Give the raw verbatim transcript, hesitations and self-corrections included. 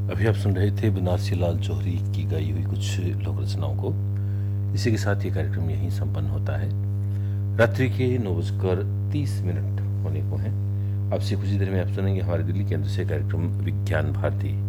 अभी आप सुन रहे थे बनारसी लाल जौहरी की गाई हुई कुछ लोक रचनाओं को। इसी के साथ ये कार्यक्रम यहीं संपन्न होता है। रात्रि के नौ बजकर तीस मिनट होने को हैं। आपसे कुछ ही देर में आप सुनेंगे हमारे दिल्ली केंद्र से कार्यक्रम विज्ञान भारती।